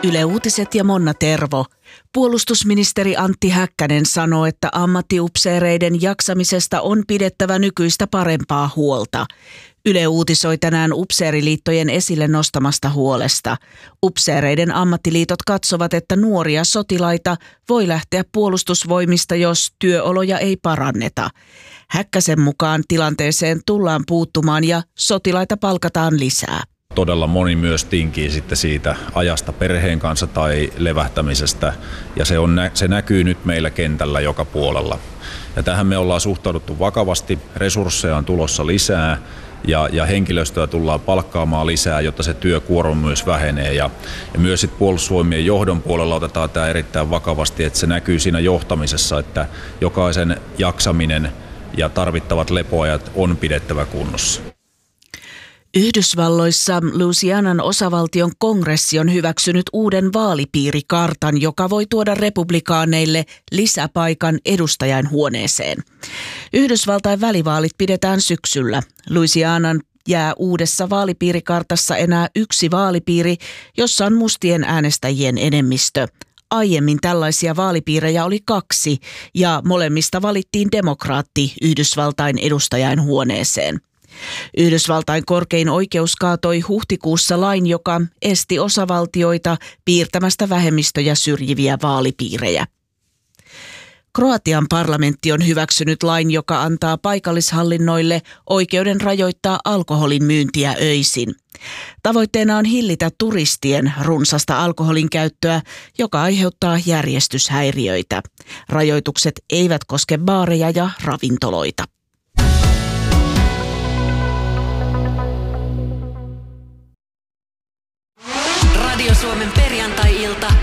Yle Uutiset ja Monna Tervo. Puolustusministeri Antti Häkkänen sanoo, että ammattiupseereiden jaksamisesta on pidettävä nykyistä parempaa huolta. Yle uutisoi tänään upseeriliittojen esille nostamasta huolesta. Upseereiden ammattiliitot katsovat, että nuoria sotilaita voi lähteä puolustusvoimista, jos työoloja ei paranneta. Häkkäsen mukaan tilanteeseen tullaan puuttumaan ja sotilaita palkataan lisää. Todella moni myös tinkii sitten siitä ajasta perheen kanssa tai levähtämisestä, ja se näkyy nyt meillä kentällä joka puolella. Ja tähän me ollaan suhtauduttu vakavasti, resursseja on tulossa lisää ja henkilöstöä tullaan palkkaamaan lisää, jotta se työkuorma myös vähenee. Ja myös sit puolustusvoimien johdon puolella otetaan tämä erittäin vakavasti, että se näkyy siinä johtamisessa, että jokaisen jaksaminen ja tarvittavat lepoajat on pidettävä kunnossa. Yhdysvalloissa Louisianan osavaltion kongressi on hyväksynyt uuden vaalipiirikartan, joka voi tuoda republikaaneille lisäpaikan edustajainhuoneeseen. Yhdysvaltain välivaalit pidetään syksyllä. Louisianan jää uudessa vaalipiirikartassa enää yksi vaalipiiri, jossa on mustien äänestäjien enemmistö. Aiemmin tällaisia vaalipiirejä oli 2 ja molemmista valittiin demokraatti Yhdysvaltain edustajainhuoneeseen. Yhdysvaltain korkein oikeus kaatoi huhtikuussa lain, joka esti osavaltioita piirtämästä vähemmistöjä syrjiviä vaalipiirejä. Kroatian parlamentti on hyväksynyt lain, joka antaa paikallishallinnoille oikeuden rajoittaa alkoholin myyntiä öisin. Tavoitteena on hillitä turistien runsasta alkoholin käyttöä, joka aiheuttaa järjestyshäiriöitä. Rajoitukset eivät koske baareja ja ravintoloita. Radio Suomen perjantai-ilta